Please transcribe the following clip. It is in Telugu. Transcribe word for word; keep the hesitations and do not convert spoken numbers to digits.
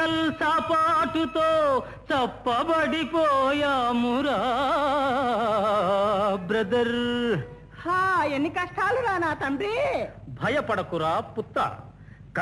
జల్సాపాటుతో చప్పబడిపోయామురా బ్రదర్. హా ఎన్ని కష్టాలు రా నా తండ్రి. భయపడకురా పుత్త.